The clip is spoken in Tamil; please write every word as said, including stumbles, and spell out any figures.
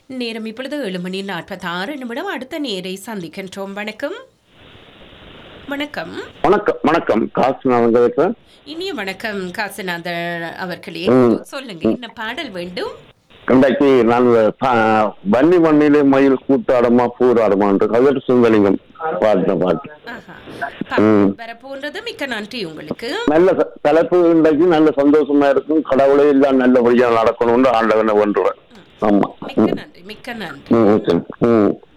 நேரம் இப்பொழுது ஏழு மணி நாற்பத்தி ஆறு நிமிடம். அடுத்த நேரை சந்திக்கின்றோம். வணக்கம் வணக்கம் வணக்கம் வணக்கம் காசுநாதன் பேசுறேன். இனிய வணக்கம் காசிநாதர் அவர்களே. ம், சொல்லுங்க, ம். என்ன பாடல் வேண்டும்? இன்றைக்கு நான் ப- வன்னி மண்ணிலே மயில் கூத்தாடமா பூராடமா என்று கதிர் சுந்தலிங்கம் பாடின பாட்டு. ஆஹா. ம். வர போன்றது. மிக்க நன்றி உங்களுக்கு. நல்ல த- தலைப்பு இன்றைக்கு நல்ல சந்தோஷமா இருக்கும். கடவுளே எல்லாம் நல்லபடியா நடக்கணும்னு ஆண்டவனை வேண்டுவேன். ஆமா. மிக்க ம், நன்றி மிக்க நன்றி. ம், சரி. ம்.